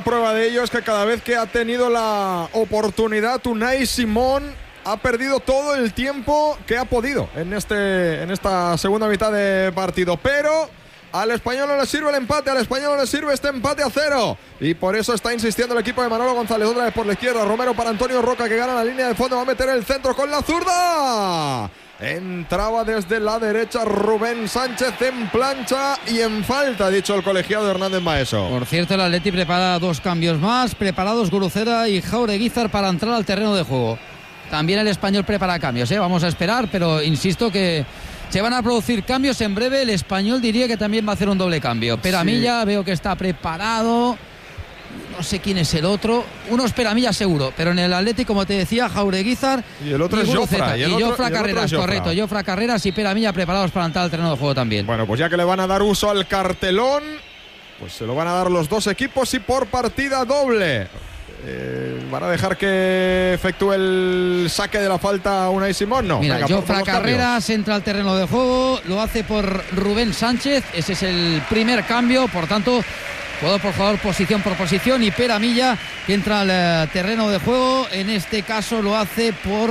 prueba de ello es que cada vez que ha tenido la oportunidad, Unai Simón ha perdido todo el tiempo que ha podido en esta segunda mitad de partido. Pero al Español no le sirve el empate, al Español no le sirve este empate a 0. Y por eso está insistiendo el equipo de Manolo González. Otra vez por la izquierda, Romero para Antonio Roca, que gana la línea de fondo, va a meter el centro con la zurda. Entraba desde la derecha Rubén Sánchez en plancha y en falta, ha dicho el colegiado Hernández Maeso. Por cierto, el Atleti prepara 2 cambios más, preparados Guruceta y Jaureguizar para entrar al terreno de juego. También el Español prepara cambios, vamos a esperar, pero insisto que se van a producir cambios en breve. El Español diría que también va a hacer un doble cambio. Peramilla veo que está preparado. No sé quién es el otro. Uno es Peramilla seguro, pero en el Atleti, como te decía, Jaureguizar y el otro es Jofra. Y Jofra Carreras, correcto. Jofra Carreras y Peramilla preparados para entrar al terreno de juego también. Bueno, pues ya que le van a dar uso al cartelón, pues se lo van a dar los dos equipos y por partida doble. ¿Van a dejar que efectúe el saque de la falta Unai Simón? No. Mira, Jofra Carreras entra al terreno de juego, lo hace por Rubén Sánchez. Ese es el primer cambio, por tanto, jugador por jugador, posición por posición. Y Peramilla, que entra al terreno de juego, en este caso lo hace por...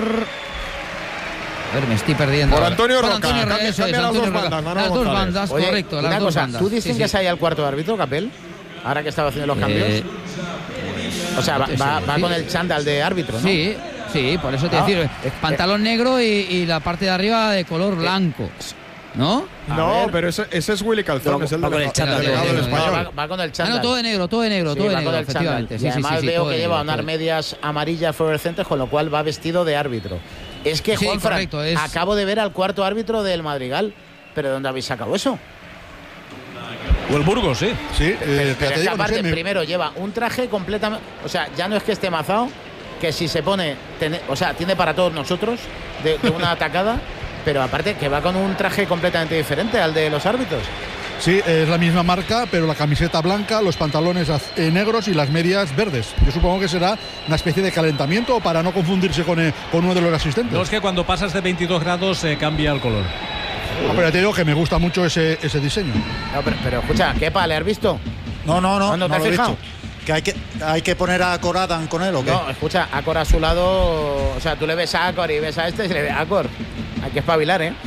A ver, me estoy perdiendo. Por Antonio Roca. Cambia las dos bandas, las dos bandas. Oye, correcto, las dos bandas. ¿Tú distingues ahí al cuarto árbitro, Capel? Ahora que estaba haciendo los cambios. O sea, va con el chándal de árbitro, ¿no? Sí, por eso te decía. Pantalón negro y la parte de arriba de color blanco. ¿No? No, pero ese es Willy Calzón, es el delegado del Español. Va con el chándal. No, todo de negro, efectivamente. Y además veo que lleva unas medias amarillas fluorescentes, con lo cual va vestido de árbitro. Es que, Juanfran, acabo de ver al cuarto árbitro del Madrigal. ¿Pero dónde habéis sacado eso? O el Burgos, sí. Pero es que aparte, primero lleva un traje completamente... O sea, ya no es que esté mazado, que si se pone... O sea, tiene para todos nosotros de una atacada, pero aparte que va con un traje completamente diferente al de los árbitros. Sí, es la misma marca, pero la camiseta blanca, los pantalones negros y las medias verdes. Yo supongo que será una especie de calentamiento para no confundirse con uno de los asistentes. No, es que cuando pasas de 22 grados cambia el color. Pero te digo que me gusta mucho ese diseño. No, pero escucha, ¿Kepa le has visto? No. ¿No te has fijado? ¿Que hay que poner a Acor Adam con él o qué? No, escucha, Acor a su lado... O sea, tú le ves a Acor y ves a este y le ves a Acor. Hay que espabilar, ¿eh?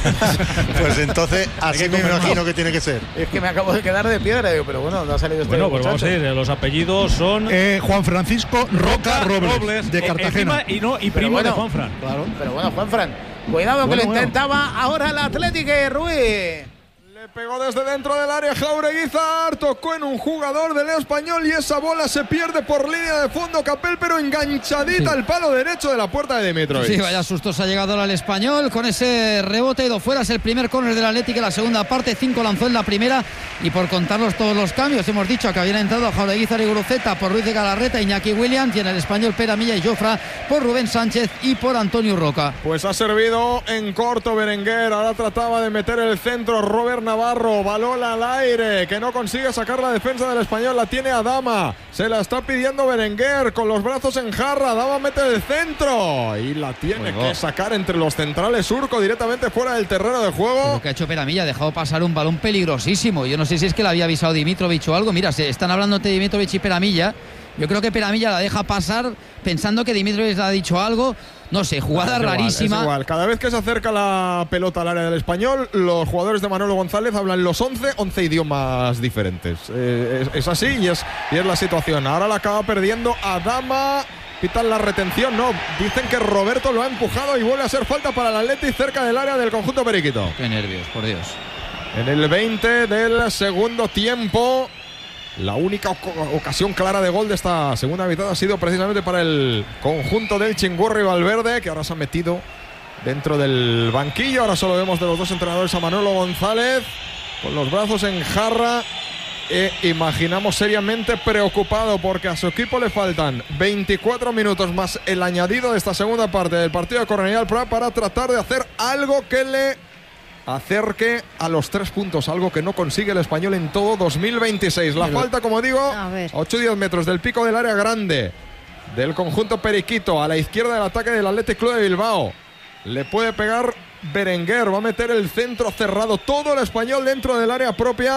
Pues entonces, así me imagino que tiene que ser. Es que me acabo de quedar de piedra, digo, pero bueno, no ha salido este. Bueno, pues vamos a ir, los apellidos son... Juan Francisco Roca Robles, de Cartagena. Y primo de Juanfran. Claro. Pero bueno, Juanfran, cuidado que lo intentaba ahora el Atlético Ruiz. Le pegó desde dentro del área Jaureguizar, tocó en un jugador del Español y esa bola se pierde por línea de fondo, Capel, pero enganchadita al palo derecho de la puerta de Dimitrovic. Sí, vaya sustos ha llegado al Español con ese rebote, ido fuera, es el primer córner del Atlético en la segunda parte, 5 lanzó en la primera y por contarlos todos los cambios, hemos dicho que habían entrado Jaureguizar y Guruceta por Ruiz de Galarreta, Iñaki Williams y en el Español Peramilla y Jofra por Rubén Sánchez y por Antonio Roca. Pues ha servido en corto Berenguer, ahora trataba de meter el centro Robert Navarro, balón al aire, que no consigue sacar la defensa del Español, la tiene Adama, se la está pidiendo Berenguer con los brazos en jarra, Adama mete el centro y la tiene que sacar entre los centrales, Urco directamente fuera del terreno de juego. Lo que ha hecho Peramilla, ha dejado pasar un balón peligrosísimo, yo no sé si es que le había avisado Dimitrovic o algo, mira, se están hablando entre Dimitrovic y Peramilla, yo creo que Peramilla la deja pasar pensando que Dimitrovic le ha dicho algo. No sé, jugada rarísima. Es igual, cada vez que se acerca la pelota al área del Español, los jugadores de Manolo González hablan los 11 idiomas diferentes. Es así y es la situación. Ahora la acaba perdiendo Adama. Pitan la retención, no. Dicen que Roberto lo ha empujado y vuelve a ser falta para el Atleti cerca del área del conjunto periquito. Qué nervios, por Dios. En el 20 del segundo tiempo. La única ocasión clara de gol de esta segunda mitad ha sido precisamente para el conjunto del Chingurri Valverde, que ahora se ha metido dentro del banquillo. Ahora solo vemos de los dos entrenadores a Manolo González con los brazos en jarra. Imaginamos seriamente preocupado porque a su equipo le faltan 24 minutos más el añadido de esta segunda parte del partido de Cornellà Prat para tratar de hacer algo que le acerque a los 3 puntos, algo que no consigue el Español en todo 2026. La falta, como digo, a 8-10 metros del pico del área grande del conjunto periquito, a la izquierda del ataque del Athletic Club de Bilbao. Le puede pegar Berenguer, va a meter el centro cerrado, todo el Español dentro del área propia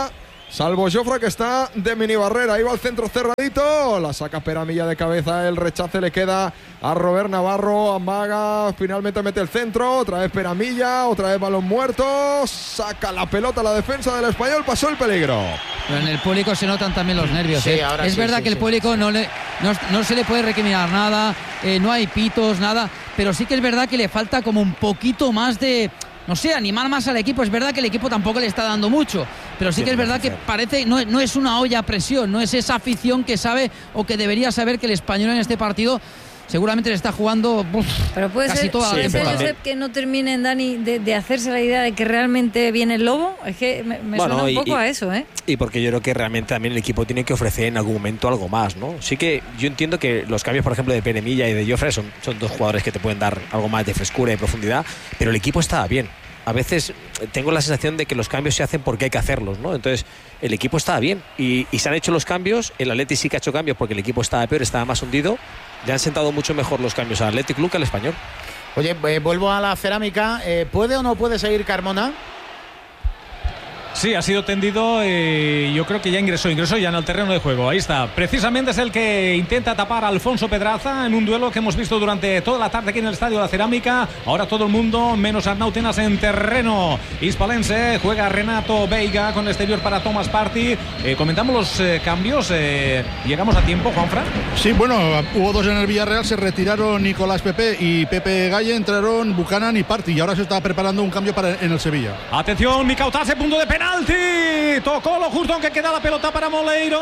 salvo Jofre, que está de mini barrera. Ahí va el centro cerradito, la saca Peramilla de cabeza, el rechace le queda a Robert Navarro, amaga, finalmente mete el centro, otra vez Peramilla, otra vez balón muerto, saca la pelota a la defensa del Español, pasó el peligro. Pero en el público se notan también los nervios. Sí, ahora es sí, verdad sí, que el público no se le puede recriminar nada, no hay pitos, nada, pero sí que es verdad que le falta como un poquito más de, no sé, animar más al equipo. Es verdad que el equipo tampoco le está dando mucho, pero sí que es verdad que parece, no es una olla a presión, no es esa afición que sabe o que debería saber que el Español en este partido seguramente le está jugando pero puede casi ser, toda la temporada. Josep, que no terminen, Dani, de hacerse la idea de que realmente viene el lobo. Es que me suena un poco a eso, ¿eh? Y porque yo creo que realmente también el equipo tiene que ofrecer en algún momento algo más, ¿no? Sí que yo entiendo que los cambios, por ejemplo, de Peramilla y de Jofre son dos jugadores que te pueden dar algo más de frescura y profundidad, pero el equipo estaba bien. A veces tengo la sensación de que los cambios se hacen porque hay que hacerlos, ¿no? Entonces, el equipo estaba bien y se han hecho los cambios. El Atleti sí que ha hecho cambios porque el equipo estaba peor, estaba más hundido. Ya han sentado mucho mejor los cambios al Athletic Club que al Español. Oye, vuelvo a la Cerámica. ¿Puede o no puede seguir Carmona? Sí, ha sido tendido, yo creo que ya ingresó ya en el terreno de juego. Ahí está, precisamente es el que intenta tapar a Alfonso Pedraza en un duelo que hemos visto durante toda la tarde aquí en el Estadio de la Cerámica. Ahora todo el mundo, menos Arnautenas, en terreno hispalense. Juega Renato Veiga con exterior para Thomas Partey. Comentamos los cambios, llegamos a tiempo, Juanfran. Sí, bueno, hubo dos en el Villarreal, se retiraron Nicolás Pepe y Pepe Galle, entraron Buchanan y Partey, y ahora se está preparando un cambio en el Sevilla. Atención, Micautase, punto de penalti. Tocó lo justo, aunque queda la pelota para Moleiro.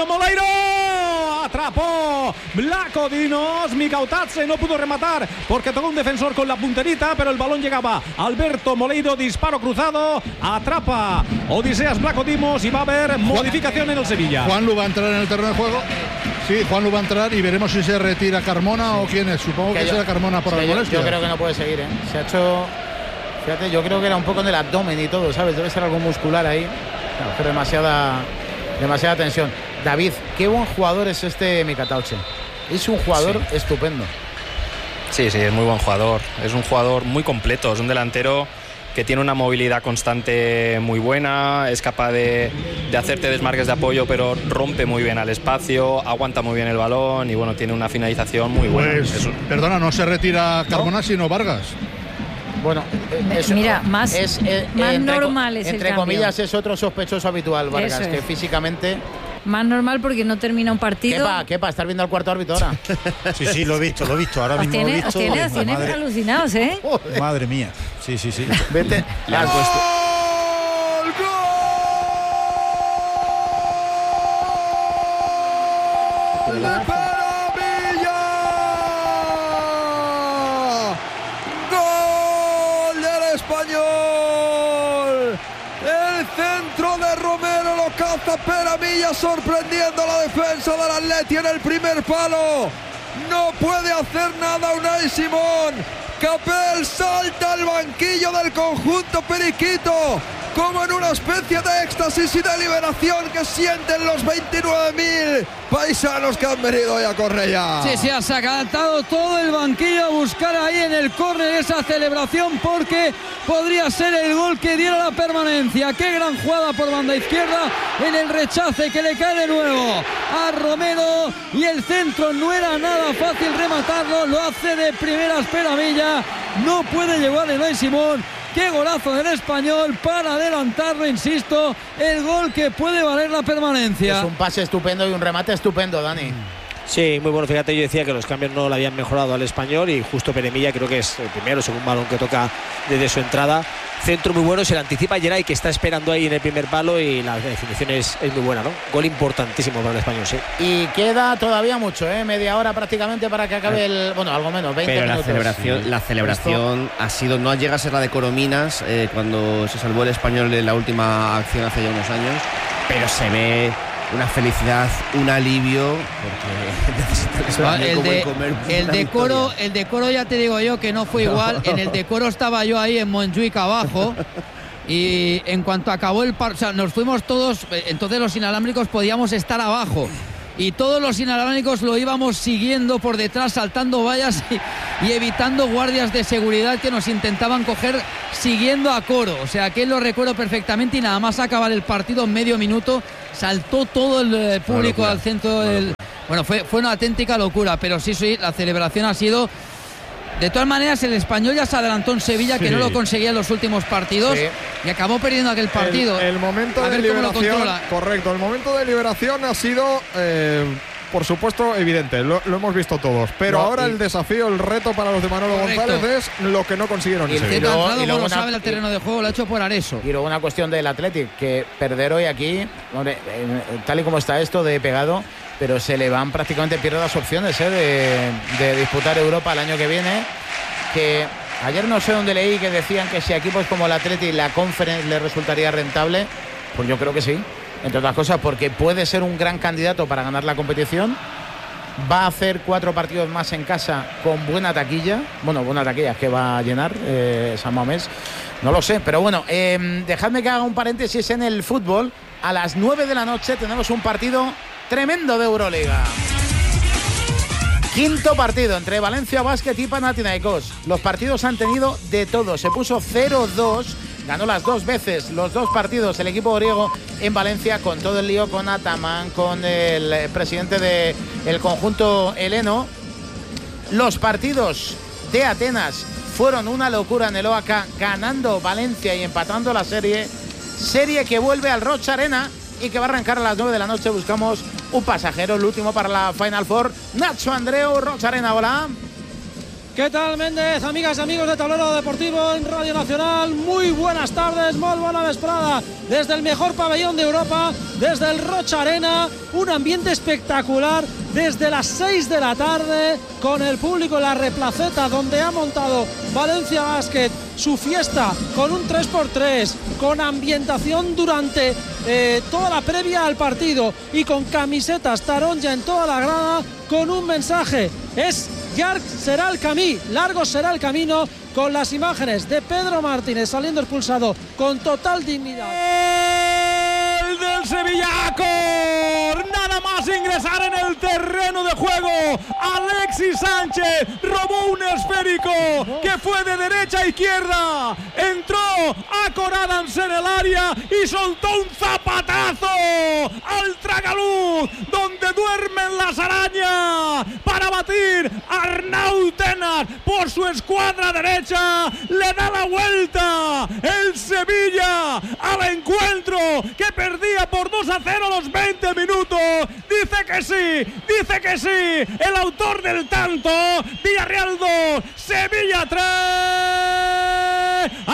Atrapó Vlaco Dinos. Micautase no pudo rematar porque tocó un defensor con la punterita, pero el balón llegaba a Alberto Moleiro. Disparo cruzado. Atrapa Odiseas Vlaco Dimos y va a haber modificación en el Sevilla. Juanlu va a entrar en el terreno de juego. Sí, Juanlu va a entrar y veremos si se retira Carmona o quién es. Supongo que será Carmona por la molestia. Yo creo que no puede seguir, ¿eh? Se ha hecho... Fíjate, yo creo que era un poco en el abdomen y todo, ¿sabes? Debe ser algo muscular ahí. Claro, pero demasiada tensión. David, qué buen jugador es este Mikatauche. Es un jugador estupendo. Sí, es muy buen jugador. Es un jugador muy completo. Es un delantero que tiene una movilidad constante muy buena. Es capaz de hacerte desmarques de apoyo, pero rompe muy bien al espacio, aguanta muy bien el balón y bueno, tiene una finalización muy buena. Pues, perdona, no se retira Carmona, sino Vargas. Bueno, mira, más normal es el entre cambio. comillas, es otro sospechoso habitual, Vargas, que físicamente... Más normal porque no termina un partido. ¿Qué pa? ¿Estar viendo al cuarto árbitro ahora? Sí, lo he visto. Ahora mismo lo he visto. Os tiene alucinados, ¿eh? Madre mía. Sí. Vete. Le han puesto... Peramilla sorprendiendo a la defensa del Atleti en el primer palo. No puede hacer nada Unai Simón. Capel salta al banquillo del conjunto periquito como en una especie de éxtasis y de liberación que sienten los 29.000 paisanos que han venido hoy a Cornellá. Sí, se ha sacado todo el banquillo a buscar ahí en el córner esa celebración porque podría ser el gol que diera la permanencia. Qué gran jugada por banda izquierda en el rechace que le cae de nuevo a Romero y el centro no era nada fácil rematarlo, lo hace de primeras Peramilla, no puede llegar Unai Simón. Qué golazo del Español para adelantarlo, insisto, el gol que puede valer la permanencia. Es un pase estupendo y un remate estupendo, Dani. Sí, muy bueno. Fíjate, yo decía que los cambios no le habían mejorado al Español y justo Peramilla creo que es el primero, segundo balón que toca desde su entrada. Centro muy bueno, se le anticipa a Geray, que está esperando ahí en el primer palo y la definición es muy buena, ¿no? Gol importantísimo para el Español, sí. Y queda todavía mucho, media hora prácticamente para que acabe el... Bueno, algo menos, 20 pero minutos. la celebración ha sido, no llega a ser la de Corominas cuando se salvó el Español en la última acción hace ya unos años, pero se ve una felicidad, un alivio, porque el decoro ya te digo yo que no fue igual. En el decoro estaba yo ahí en Montjuic abajo y en cuanto acabó el partido, o sea, nos fuimos todos, entonces los inalámbricos podíamos estar abajo y todos los inalámbricos lo íbamos siguiendo por detrás, saltando vallas y evitando guardias de seguridad que nos intentaban coger siguiendo a Coro. O sea, que lo recuerdo perfectamente y nada más acabar el partido en medio minuto saltó todo el público al centro del... Bueno, fue una auténtica locura, pero sí, la celebración ha sido... De todas maneras, el Español ya se adelantó en Sevilla, que no lo conseguía en los últimos partidos, y acabó perdiendo aquel partido. El momento de liberación, correcto, el momento de liberación ha sido, por supuesto, evidente, lo hemos visto todos, pero ahora el desafío, el reto para los de Manolo González es lo que no consiguieron. Y luego lo sabe el terreno de juego, lo ha hecho por Areso. Y luego una cuestión del Athletic, que perder hoy aquí, hombre, tal y como está esto de pegado, pero se le van prácticamente, pierde las opciones de disputar Europa el año que viene. Que ayer no sé dónde leí que decían que si a equipos como el Athletic y la Conference le resultaría rentable, pues yo creo que sí, entre otras cosas porque puede ser un gran candidato para ganar la competición. Va a hacer 4 partidos más en casa con buena taquilla. Bueno, buena taquilla es que va a llenar San Mamés, no lo sé, pero bueno, dejadme que haga un paréntesis en el fútbol. A las 9 de la noche tenemos un partido tremendo de Euroliga. Quinto partido entre Valencia Basket y Panathinaikos. Los partidos han tenido de todo. Se puso 0-2. Ganó las 2 veces los 2 partidos el equipo griego en Valencia, con todo el lío con Ataman, con el presidente del conjunto heleno. Los partidos de Atenas fueron una locura en el OAK, ganando Valencia y empatando la serie. Serie que vuelve al Rocha Arena y que va a arrancar a las 9 de la noche. Buscamos un pasajero, el último para la Final Four. Nacho Andreu, Rocha Arena, hola. ¿Qué tal, Méndez? Amigas y amigos de Tablero Deportivo en Radio Nacional, muy buenas tardes, muy buena vesprada desde el mejor pabellón de Europa, desde el Rocha Arena, un ambiente espectacular desde las 6 de la tarde, con el público en la replaceta donde ha montado Valencia Basket su fiesta, con un 3x3, con ambientación durante toda la previa al partido y con camisetas taronja en toda la grada, con un mensaje: llarg será el camí, largo será el camino, con las imágenes de Pedro Martínez saliendo expulsado con total dignidad. El del Sevilla, Acor, nada más ingresar en el terreno de juego, Alexis Sánchez robó un esférico que fue de derecha a izquierda, entró Acor Adams en el área y soltó un zapatazo al tragaluz donde duermen las arañas para batir a Arnau Tenas por su escuadra derecha. Le da la vuelta el Sevilla al encuentro que perdía por 2-0 a los 20 minutos. Dice que sí, el autor del tanto. Villarreal 2, Sevilla 3,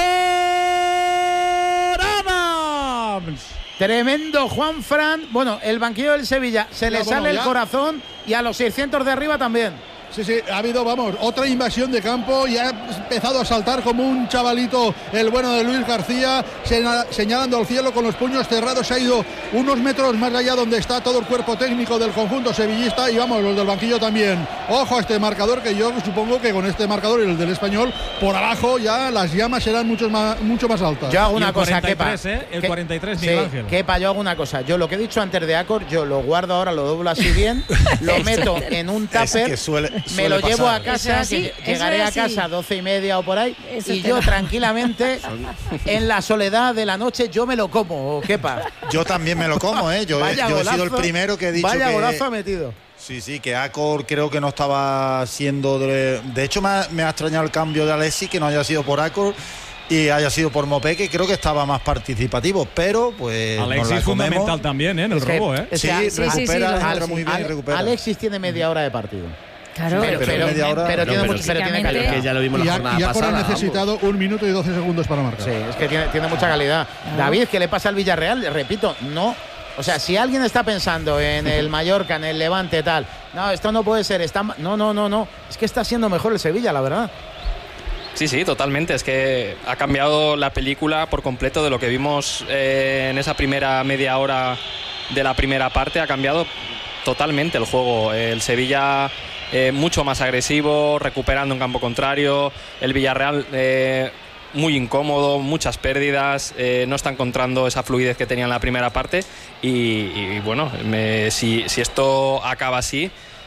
Acor Adams. Tremendo Juanfran. Bueno, el banquillo del Sevilla se le sale el corazón, y a los 600 de arriba también. Sí, ha habido, otra invasión de campo y ha empezado a saltar como un chavalito el bueno de Luis García, señalando al cielo con los puños cerrados. Se ha ido unos metros más allá donde está todo el cuerpo técnico del conjunto sevillista y los del banquillo también. Ojo a este marcador, que yo supongo que con este marcador y el del Español, por abajo ya las llamas serán mucho más altas. Yo hago una cosa, Kepa. El 43, Miguel Ángel. Kepa, yo hago una cosa. Yo lo que he dicho antes de Acor, yo lo guardo ahora, lo doblo así bien, lo meto en un tupper. Me lo llevo a casa, llegaré a casa a 12:30 o por ahí, y yo tranquilamente, en la soledad de la noche, yo me lo como, Kepa. Yo también me lo como, Yo he sido el primero que he dicho vaya golazo ha metido. Sí, que Acor creo que no estaba siendo... De hecho, me ha extrañado el cambio de Alexis, que no haya sido por Acor y haya sido por Mopé, que creo que estaba más participativo, pero pues Alexis es fundamental también, en el robo, recupera muy bien y recupera. Alexis tiene media hora de partido. Claro, pero tiene calidad. Que ya lo vimos la jornada pasada. Ha necesitado 1 minuto y 12 segundos para marcar. Sí, es que tiene mucha calidad. David, ¿qué le pasa al Villarreal? Repito, no. O sea, si alguien está pensando en el Mallorca, en el Levante, tal, no, esto no puede ser. No. Es que está siendo mejor el Sevilla, la verdad. Sí, totalmente. Es que ha cambiado la película por completo de lo que vimos en esa primera media hora de la primera parte. Ha cambiado totalmente el juego. El Sevilla mucho más agresivo, recuperando en campo contrario. El Villarreal muy incómodo, muchas pérdidas, no está encontrando esa fluidez que tenía en la primera parte. Y bueno, si esto acaba así,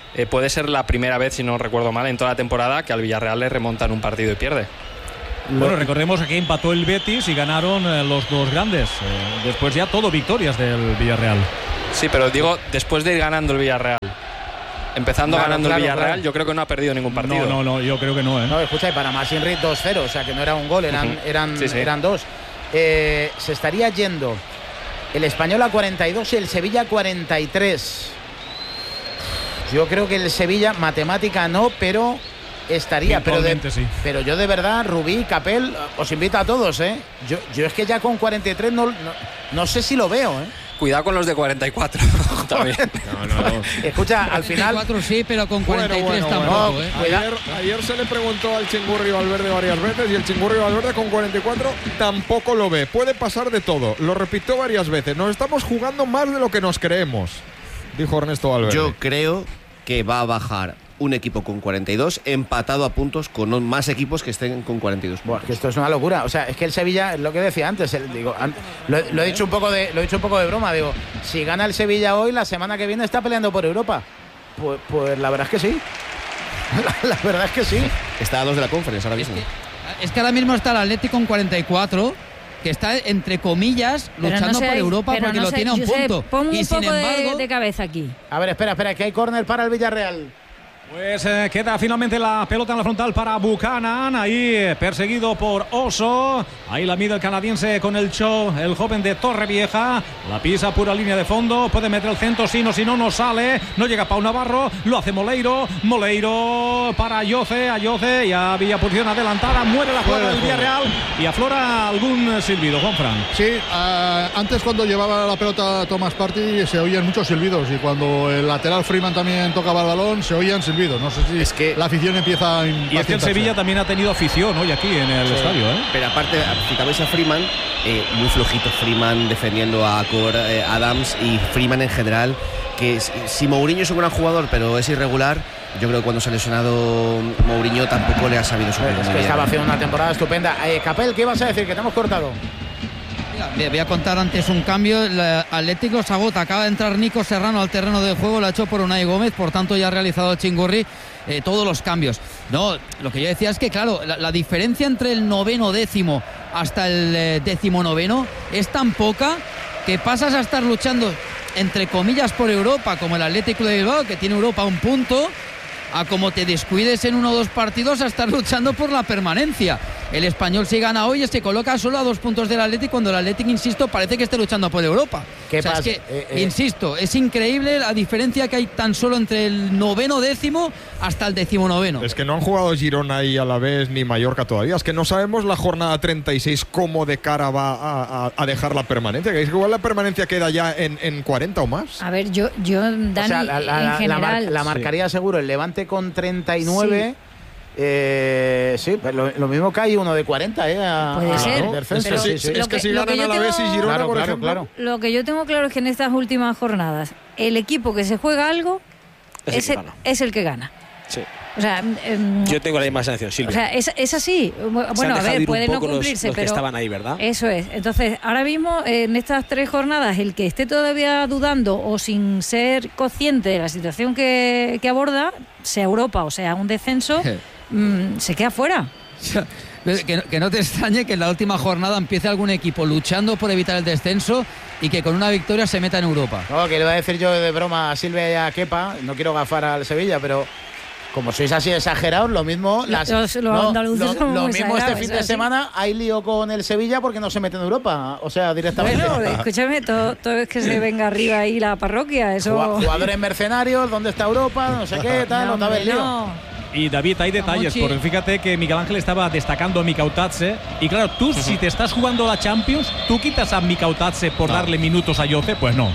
puede ser la primera vez, si no recuerdo mal, en toda la temporada que al Villarreal le remontan un partido y pierde. Bueno, recordemos que empató el Betis y ganaron los dos grandes. Después ya todo victorias del Villarreal. Sí, pero digo, después de ir ganando el Villarreal, empezando ganando el Villarreal, yo creo que no ha perdido ningún partido. No, yo creo que no. No, escucha, y para Masinri 2-0, o sea que no era un gol, eran dos. Se estaría yendo el Español a 42 y el Sevilla a 43. Yo creo que el Sevilla, matemática no, pero estaría. Pero yo de verdad, Rubí, Capel, os invito a todos, ¿eh? Yo es que ya con 43 no sé si lo veo, ¿eh? Cuidado con los de 44 también. No. Escucha, al final 44 sí, pero con 43 tampoco. Ayer se le preguntó al Chingurri Valverde varias veces y el Chingurri Valverde con 44 tampoco lo ve. Puede pasar de todo. Lo repitió varias veces. Nos estamos jugando más de lo que nos creemos, dijo Ernesto Valverde. Yo creo que va a bajar un equipo con 42 empatado a puntos con más equipos que estén con 42 puntos. Bueno, que esto es una locura. O sea, es que el Sevilla, es lo que decía antes, lo he dicho un poco de broma, digo, si gana el Sevilla hoy, la semana que viene está peleando por Europa. Pues la verdad es que sí. La verdad es que sí. Está a 2 de la Conference ahora mismo. Es que ahora mismo está el Atlético con 44, que está entre comillas luchando por Europa porque lo tiene a un punto. Pongo un poco de cabeza aquí. A ver, espera, que hay córner para el Villarreal. Pues queda finalmente la pelota en la frontal para Buchanan, ahí perseguido por Oso, ahí la mide el canadiense con el show, el joven de Torrevieja, la pisa pura línea de fondo, puede meter el centro, si no, no sale, no llega Pau Navarro, lo hace Moleiro para Ayoce, ya había posición adelantada, muere la jugada del Villarreal y aflora algún silbido, Juanfran. Sí, antes cuando llevaba la pelota Thomas Partey se oían muchos silbidos y cuando el lateral Freeman también tocaba el balón se oían silbidos. No sé si es que la afición empieza a y es que el Sevilla también ha tenido afición hoy aquí en el estadio, ¿eh? Pero aparte, citabais a Freeman, muy flojito Freeman defendiendo a Adams y Freeman en general, que si Mourinho es un gran jugador pero es irregular, yo creo que cuando se ha lesionado Mourinho tampoco le ha sabido subir. Es que estaba haciendo una temporada estupenda. Capel, ¿qué ibas a decir? Que te hemos cortado. Voy a contar antes un cambio. El Atlético se agota. Acaba de entrar Nico Serrano al terreno de juego. Lo ha hecho por Unai Gómez. Por tanto, ya ha realizado el Chingurri todos los cambios. No, lo que yo decía es que, claro, la diferencia entre el 9º décimo hasta el 19º es tan poca que pasas a estar luchando, entre comillas, por Europa, como el Atlético de Bilbao, que tiene Europa a un punto, a como te descuides en 1 o 2 partidos a estar luchando por la permanencia. El Español, si gana hoy, se coloca solo a 2 puntos del Atlético, cuando el Atlético, insisto, parece que esté luchando por Europa. ¿Qué pasa? Es que, insisto, es increíble la diferencia que hay tan solo entre el 9º décimo hasta el 19º. Es que no han jugado Girona y Alavés ni Mallorca todavía. Es que no sabemos la jornada 36 cómo de cara va a dejar la permanencia. Que igual la permanencia queda ya en 40 o más. A ver, yo Dani, o sea, en general la marcaría seguro el Levante con 39. Sí. Sí, lo mismo que hay uno de 40, puede ser. Pero es que si ganan Alavés y Girona, por ejemplo. Claro. Lo que yo tengo claro es que en estas últimas jornadas el equipo que se juega algo es el que gana. Sí. O sea, yo tengo la misma sensación, Silvia. O sea, es así. Bueno, a ver, puede no cumplirse, los pero que estaban ahí, ¿verdad? Eso es. Entonces, ahora mismo, en estas 3 jornadas, el que esté todavía dudando o sin ser consciente de la situación que aborda, sea Europa o sea un descenso, se queda fuera. Que no te extrañe que en la última jornada empiece algún equipo luchando por evitar el descenso y que con una victoria se meta en Europa. No, que le voy a decir yo de broma a Silvia y a Kepa, no quiero gafar al Sevilla, pero como sois así exagerados, lo mismo lo mismo este fin de semana hay lío con el Sevilla porque no se mete en Europa, o sea, directamente. Bueno, escúchame, todo es que se venga arriba ahí la parroquia, eso. Jugadores mercenarios, ¿dónde está Europa? No sé qué, tal, no sabe el lío. Y David, hay detalles, porque fíjate que Miguel Ángel estaba destacando a Mikautadze y claro, tú si te estás jugando la Champions, ¿tú quitas a Mikautadze por darle minutos a Ayoce? Pues no.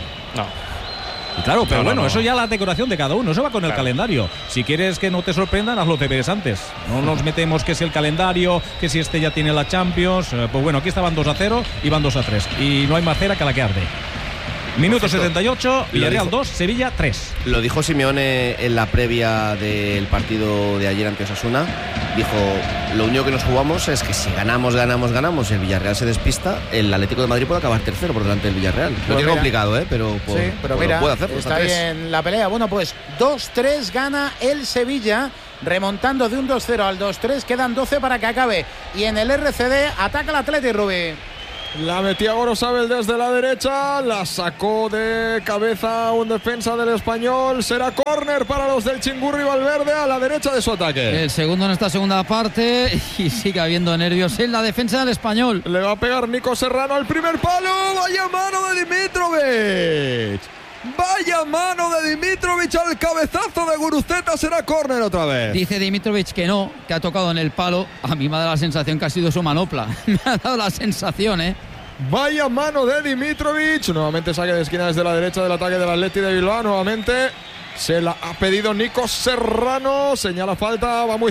Y claro, pero bueno, eso ya la decoración de cada uno, eso va con el calendario. Si quieres que no te sorprendan, haz los deberes antes. No nos metemos que si el calendario, que si este ya tiene la Champions. Pues bueno, aquí estaban 2-0 y van 2-3. Y no hay más cera que la que arde. Minuto 78, Villarreal 2, Sevilla 3. Lo dijo Simeone en la previa del partido de ayer ante Osasuna. Dijo, lo único que nos jugamos es que si ganamos, el Villarreal se despista, el Atlético de Madrid puede acabar tercero por delante del Villarreal. Lo tiene complicado, pero mira, puede hacerlo. Está ahí en la pelea. Bueno, pues 2-3 gana el Sevilla, remontando de un 2-0 al 2-3. Quedan 12 para que acabe. Y en el RCD ataca el Atleti, Rubí. La metía Gorosabel desde la derecha, la sacó de cabeza un defensa del Español. Será córner para los del Chingurri Valverde a la derecha de su ataque. El segundo en esta segunda parte y sigue habiendo nervios en la defensa del Español. Le va a pegar Nico Serrano al primer palo. Vaya mano de Dimitrovic. Vaya mano de Dimitrovic al cabezazo de Guruceta. Será córner otra vez. Dice Dimitrovic que no, que ha tocado en el palo. A mí me ha dado la sensación que ha sido su manopla. Me ha dado la sensación, Vaya mano de Dimitrovic. Nuevamente saque de esquina desde la derecha del ataque del Atleti de Bilbao. Nuevamente se la ha pedido Nico Serrano. Señala falta, va muy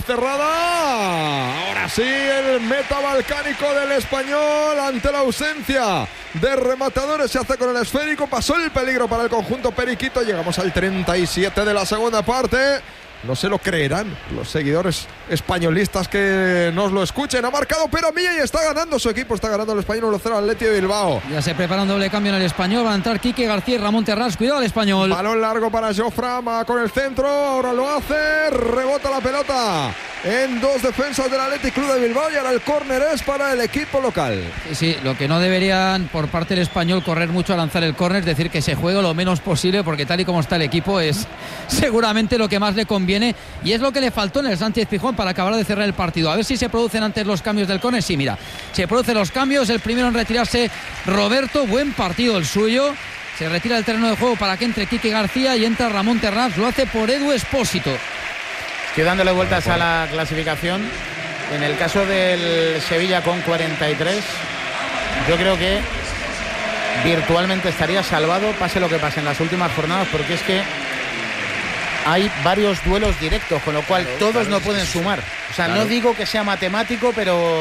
cerrada. Ahora sí, el meta balcánico del Español ante la ausencia de rematadores se hace con el esférico. Pasó el peligro para el conjunto periquito. Llegamos al 37 de la segunda parte. No se lo creerán los seguidores españolistas que nos lo escuchen. Ha marcado Peramilla y está ganando su equipo. Está ganando el Español 1-0 al Atleti de Bilbao. Ya se prepara un doble cambio en el Español. Van a entrar Quique García y Ramón Terrás. Cuidado al Español. Balón largo para Joframa con el centro. Ahora lo hace. Rebota la pelota en dos defensas del Athletic Club de Bilbao. Y ahora el córner es para el equipo local. Sí, lo que no deberían por parte del Español correr mucho a lanzar el córner. Es decir, que se juegue lo menos posible, porque tal y como está el equipo es seguramente lo que más le conviene. Y es lo que le faltó en el Sánchez-Pizjuán para acabar de cerrar el partido. A ver si se producen antes los cambios del córner. Sí, mira, se producen los cambios. El primero en retirarse, Roberto. Buen partido el suyo. Se retira del terreno de juego para que entre Quique García y entra Ramón Terrás. Lo hace por Edu Espósito. Estoy dándole vueltas a la clasificación. En el caso del Sevilla con 43, yo creo que virtualmente estaría salvado, pase lo que pase en las últimas jornadas, porque es que hay varios duelos directos, con lo cual todos no pueden sumar. O sea, no digo que sea matemático,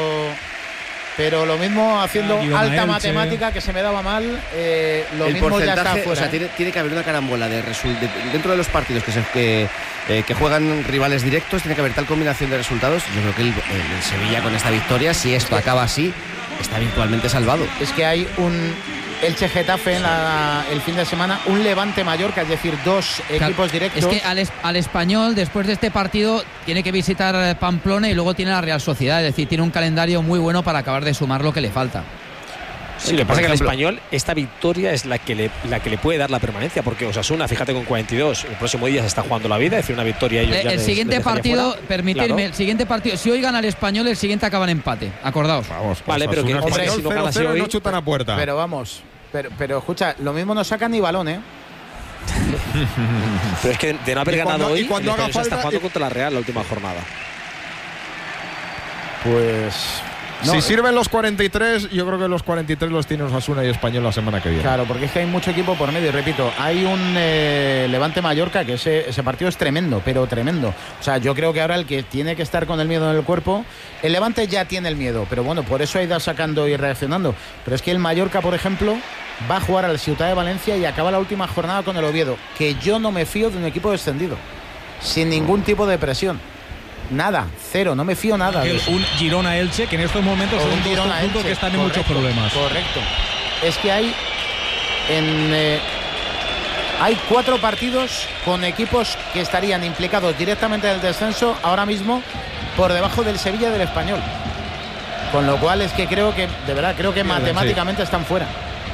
pero lo mismo haciendo alta matemática, que se me daba mal, lo el mismo ya está fuera. O sea, tiene que haber una carambola dentro de los partidos que juegan rivales directos. Tiene que haber tal combinación de resultados. Yo creo que el Sevilla con esta victoria, si esto acaba así, está virtualmente salvado. Es que hay un Elche Getafe el fin de semana, un Levante Mallorca, es decir, dos equipos directos. Es que al Español, después de este partido, tiene que visitar Pamplona y luego tiene la Real Sociedad. Es decir, tiene un calendario muy bueno para acabar de sumar lo que le falta. Sí, lo que pasa es que al Español esta victoria es la que le puede dar la permanencia, porque Osasuna, fíjate, con 42, el próximo día se está jugando la vida. Es decir, una victoria ellos ya el siguiente partido, fuera. permitirme, claro. El siguiente partido, si hoy gana el Español, el siguiente acaba en empate, acordaos. Vale, pero que si no ganas hoy, no chutan a puerta. Pero vamos, pero escucha, lo mismo no sacan ni balón, Pero es que de no haber ganado hoy, cuando haga falta, está jugando contra la Real la última jornada. Pues si sirven los 43, yo creo que los 43 los tiene Osasuna y Español la semana que viene. Claro, porque es que hay mucho equipo por medio. Y repito, hay un Levante Mallorca que ese partido es tremendo, pero tremendo. O sea, yo creo que ahora el que tiene que estar con el miedo en el cuerpo, el Levante ya tiene el miedo, pero bueno, por eso ha ido sacando y reaccionando. Pero es que el Mallorca, por ejemplo, va a jugar al Ciutat de Valencia y acaba la última jornada con el Oviedo, que yo no me fío de un equipo descendido, sin ningún tipo de presión. Nada, cero, no me fío nada. Un Girona-Elche, que en estos momentos son dos conjuntos que están en muchos problemas. Correcto. Es que hay 4 partidos con equipos que estarían implicados directamente en el descenso ahora mismo por debajo del Sevilla y del Español. Con lo cual es que creo que, de verdad, matemáticamente están fuera.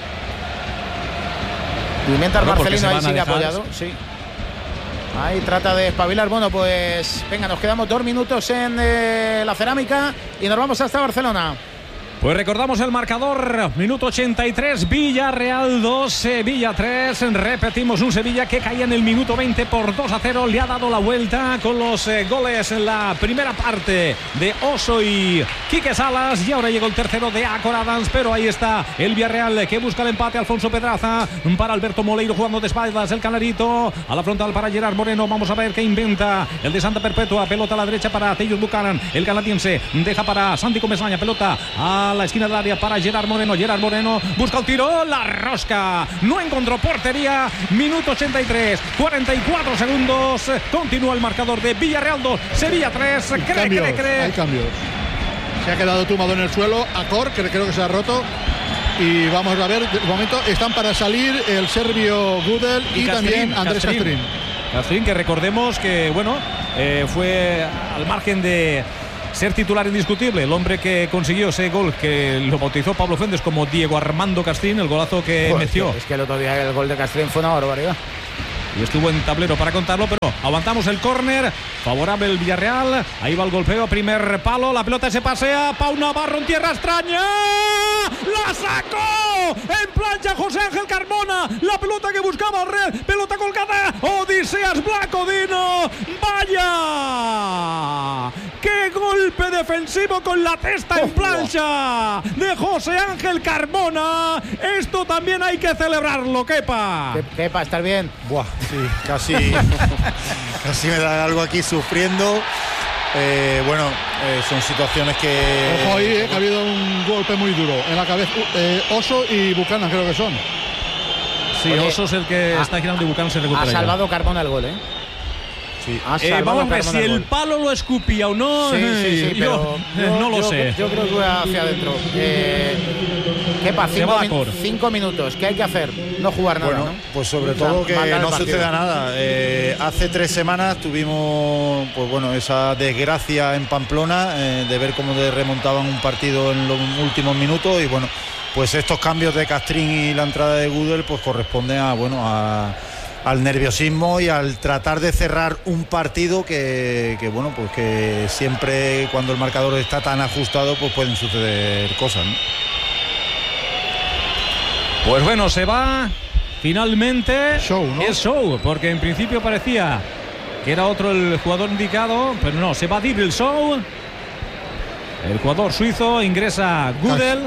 Y mientras Marcelino ahí sigue apoyado, sí. Ahí trata de espabilar. Bueno, pues venga, nos quedamos 2 minutos en la cerámica y nos vamos hasta Barcelona. Pues recordamos el marcador, minuto 83, Villarreal 2, Sevilla 3. Repetimos, un Sevilla que caía en el minuto 20 por 2-0. Le ha dado la vuelta con los goles en la primera parte de Oso y Quique Salas. Y ahora llegó el tercero de Acor Adams, pero ahí está el Villarreal que busca el empate. Alfonso Pedraza para Alberto Moleiro jugando de espaldas. El Canarito a la frontal para Gerard Moreno. Vamos a ver qué inventa el de Santa Perpetua. Pelota a la derecha para Teyus Buchanan. El canadiense deja para Santi Comesaña. Pelota a a la esquina del área para Gerard Moreno. Gerard Moreno busca el tiro, la rosca. No encontró portería. Minuto 83, 44 segundos. Continúa el marcador de Villarreal 2, Sevilla 3. Hay cambios. Se ha quedado tumbado en el suelo Acor, que creo que se ha roto. Y vamos a ver, de momento están para salir el serbio Gudel y también Andrés Castrín. Castrín, que recordemos que, bueno, fue al margen de ser titular indiscutible, el hombre que consiguió ese gol que lo bautizó Pablo Fuentes como Diego Armando Castrín, el golazo que metió. Es que el otro día el gol de Castrín fue una barbaridad. Y estuvo en tablero para contarlo, pero aguantamos el córner, favorable el Villarreal. Ahí va el golpeo, primer palo, la pelota se pasea, Pau Navarro en tierra extraña, la sacó en plancha José Ángel Carmona, la pelota que buscaba red, pelota colgada, Odiseas Blacodino, vaya, qué golpe defensivo con la testa en plancha de José Ángel Carmona. Esto también hay que celebrarlo, Kepa. Kepa, estar bien. Buah, sí, casi me da algo aquí sufriendo. Son situaciones que... Ojo ahí, que ha habido un golpe muy duro en la cabeza. Oso y Buchanan creo que son. Sí, Oso es el que está girando y Buchanan se recupera. Ha salvado Carmona el gol, Sí. Vamos a ver si el palo lo escupía o no. Sí, yo no lo sé. Yo creo que va hacia adentro. Kepa, 5 minutos. ¿Qué hay que hacer? No jugar nada, ¿no? Pues sobre todo que no suceda nada. Hace 3 semanas tuvimos esa desgracia en Pamplona de ver cómo remontaban un partido en los últimos minutos y pues estos cambios de Castrín y la entrada de Gudel pues corresponden al nerviosismo y al tratar de cerrar un partido que siempre cuando el marcador está tan ajustado pues pueden suceder cosas, ¿no? Pues bueno, se va finalmente. Show, ¿no? Es Show, porque en principio parecía que era otro el jugador indicado, pero no, se va Dibble Show. El jugador suizo, ingresa Gudel.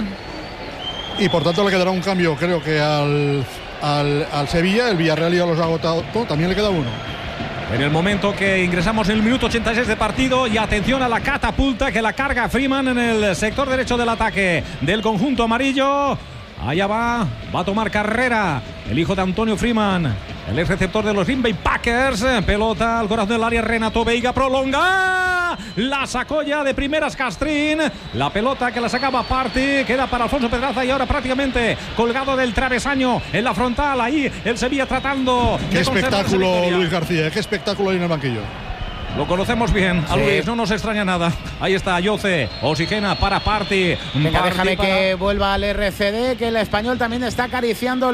Y por tanto le quedará un cambio, creo que al Sevilla. El Villarreal ya los ha agotado, también le queda uno. En el momento que ingresamos en el minuto 86 de partido, y atención a la catapulta que la carga Freeman en el sector derecho del ataque del conjunto amarillo. Allá va a tomar carrera el hijo de Antonio Freeman, el ex receptor de los Green Bay Packers. Pelota al corazón del área, Renato Veiga prolonga, la sacó ya de primeras Castrín, la pelota que la sacaba Party, queda para Alfonso Pedraza y ahora prácticamente colgado del travesaño en la frontal. Ahí el Sevilla tratando. Qué espectáculo, Luis García, qué espectáculo ahí en el banquillo. Lo conocemos bien, a Luis, no nos extraña nada. Ahí está Yoce, oxigena para Party. Venga, déjame que vuelva al RCD, que el español también está acariciando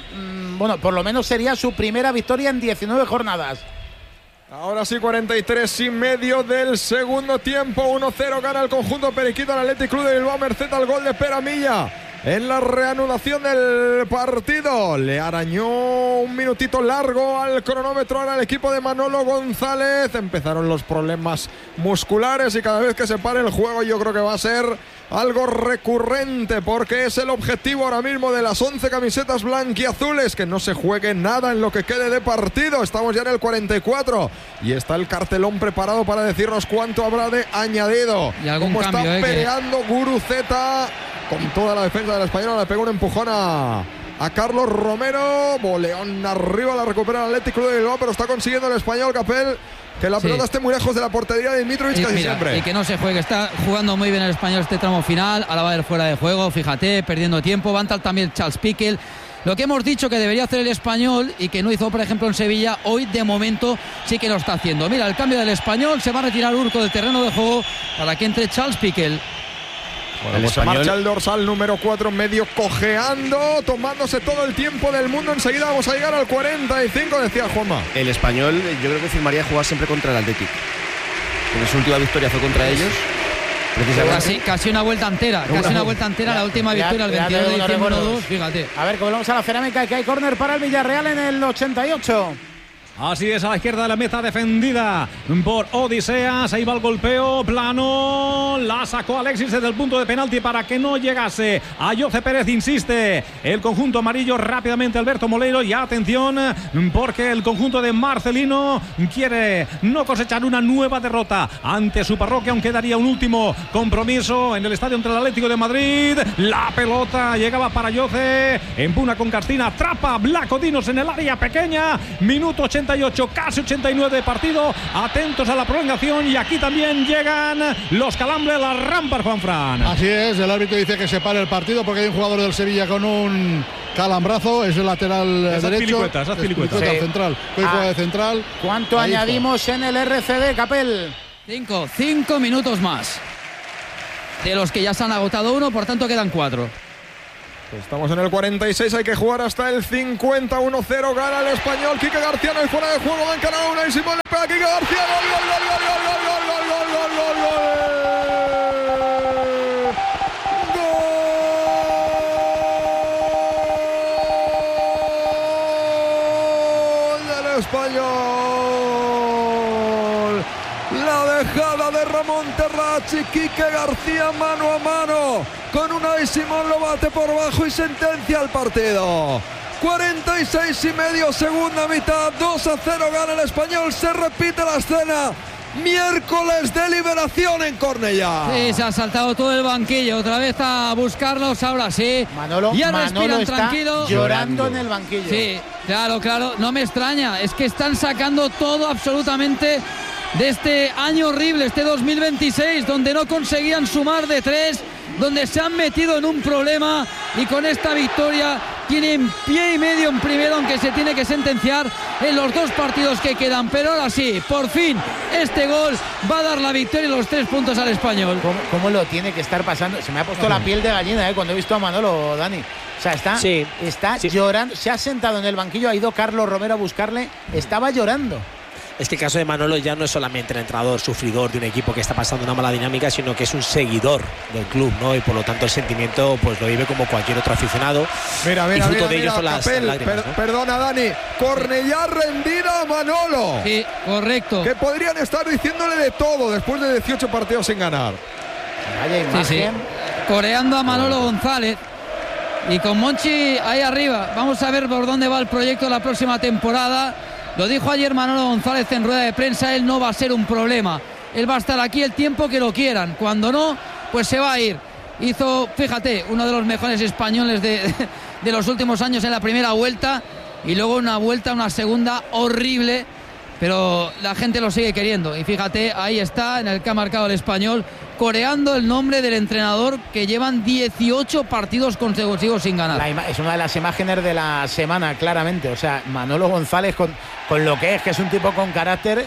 por lo menos sería su primera victoria en 19 jornadas. Ahora sí, 43,5 del segundo tiempo. 1-0 gana el conjunto periquito al Athletic Club de Bilbao, merced al gol de Peramilla. En la reanudación del partido le arañó un minutito largo al cronómetro al equipo de Manolo González. Empezaron los problemas musculares y cada vez que se pare el juego yo creo que va a ser algo recurrente, porque es el objetivo ahora mismo de las 11 camisetas blanquiazules, que no se juegue nada en lo que quede de partido. Estamos ya en el 44 y está el cartelón preparado para decirnos cuánto habrá de añadido. Y algún cómo cambio, está peleando Guruceta con toda la defensa del español. Le pegó un empujón a Carlos Romero. Boleón arriba, la recupera el Athletic Club de Bilbao, pero está consiguiendo el español Capel que la pelota esté muy lejos de la portería de Mitrovic casi siempre. Y que no se juegue, está jugando muy bien el español este tramo final. Ahora va a ir fuera de juego, fíjate, perdiendo tiempo. Va a entrar también Charles Piquel. Lo que hemos dicho que debería hacer el español y que no hizo, por ejemplo, en Sevilla, hoy de momento sí que lo está haciendo. Mira, el cambio del español, se va a retirar Urco del terreno de juego para que entre Charles Piquel. Bueno, se marcha el dorsal número 4, medio cojeando, tomándose todo el tiempo del mundo. Enseguida vamos a llegar al 45, decía Juanma. El español, yo creo que firmaría jugar siempre contra el Athletic. En su última victoria fue contra ellos. Casi una vuelta entera, la última victoria el 22 de diciembre 1-2, fíjate. A ver, que volvemos a la cerámica, que hay córner para el Villarreal en el 88. Así es, a la izquierda de la meta defendida por Odiseas. Ahí va el golpeo plano. La sacó Alexis desde el punto de penalti para que no llegase a Jose Pérez. Insiste el conjunto amarillo rápidamente Alberto Moleiro. Y atención, porque el conjunto de Marcelino quiere no cosechar una nueva derrota ante su parroquia, aunque daría un último compromiso en el estadio entre el Atlético de Madrid. La pelota llegaba para Jose. Empuna con Castina. Atrapa Blanco Dinos en el área pequeña. Minuto 88, casi 89 de partido. Atentos a la prolongación. Y aquí también llegan los calambres, las rampas, Juanfran. Así es, el árbitro dice que se pare el partido porque hay un jugador del Sevilla con un calambrazo. Es el lateral derecho. Esas pilicuetas. Sí. Central. Juega de central. ¿Cuánto Ahí añadimos está. en el RCD, Capel? 5 minutos más. De los que ya se han agotado uno, por tanto quedan 4. Estamos en el 46, hay que jugar hasta el 50. 1-0, gana el Español. Quique García no hay fuera de juego, va a encarar una y Simón le pega a Quique García. Gol, gol, gol, gol, gol, gol, gol, gol, gol, gol, gol, gol del Español. La dejada de Ramón Terrachi, Quique García mano a mano con Unai Simón, lo bate por bajo y sentencia el partido. 46,5, segunda mitad, 2-0 gana el Español. Se repite la escena. Miércoles de liberación en Cornellá. Sí, se ha saltado todo el banquillo. Otra vez a buscarlos, ahora sí. Manolo respiran está tranquilo. llorando en el banquillo. Sí, claro. No me extraña. Es que están sacando todo absolutamente de este año horrible, este 2026, donde no conseguían sumar de 3, donde se han metido en un problema, y con esta victoria tienen pie y medio en primero, aunque se tiene que sentenciar en los 2 partidos que quedan. Pero ahora sí, por fin, este gol va a dar la victoria y los 3 puntos al Español. ¿Cómo lo tiene que estar pasando? Se me ha puesto la piel de gallina cuando he visto a Manolo, Dani. O sea, está llorando, se ha sentado en el banquillo, ha ido Carlos Romero a buscarle, estaba llorando. Es que el caso de Manolo ya no es solamente el entrenador sufridor de un equipo que está pasando una mala dinámica, sino que es un seguidor del club, ¿no? Y por lo tanto el sentimiento pues lo vive como cualquier otro aficionado. Mira, y fruto de mira, ellos son las lágrimas, ¿no? Perdona, Dani. Cornellá rendida a Manolo. Sí, correcto. Que podrían estar diciéndole de todo después de 18 partidos sin ganar. Vaya imagen. Sí. Coreando a Manolo González. Y con Monchi ahí arriba. Vamos a ver por dónde va el proyecto la próxima temporada. Lo dijo ayer Manolo González en rueda de prensa, él no va a ser un problema. Él va a estar aquí el tiempo que lo quieran. Cuando no, pues se va a ir. Hizo, fíjate, uno de los mejores españoles de los últimos años en la primera vuelta, y luego una segunda horrible, pero la gente lo sigue queriendo. Y fíjate, ahí está, en el que ha marcado el Español, coreando el nombre del entrenador, que llevan 18 partidos consecutivos sin ganar. Es una de las imágenes de la semana, claramente. O sea, Manolo González con lo que es un tipo con carácter,